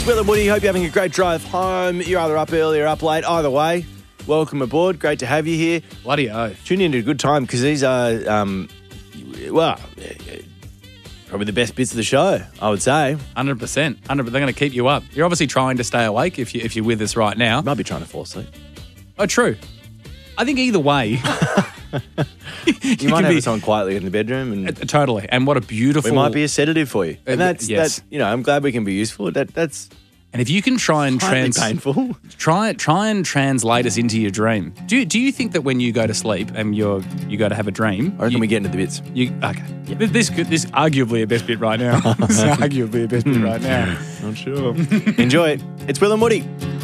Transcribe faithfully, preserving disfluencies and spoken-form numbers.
It's Will and Woody. Hope you're having a great drive home. You're either up early or up late. Either way, welcome aboard. Great to have you here. Bloody oath. Tune in at a good time because these are, um, well, probably the best bits of the show, I would say. one hundred percent. one hundred percent. They're going to keep you up. You're obviously trying to stay awake if, you, if you're with us right now. Might be trying to fall asleep. Oh, true. I think either way. you, you might have be, us on quietly in the bedroom. and uh, Totally. And what a beautiful... We might be a sedative for you. And Uh, that's, yes. that's, you know, I'm glad we can be useful. That That's And if you can try and slightly trans... painful. Try try and translate us into your dream. Do you, do you think that when you go to sleep and you're you go to have a dream, I reckon you, we get into the bits. you okay? This this could- this arguably a best bit right now. This is arguably a best bit right now. Not sure. Enjoy it. It's Will and Woody.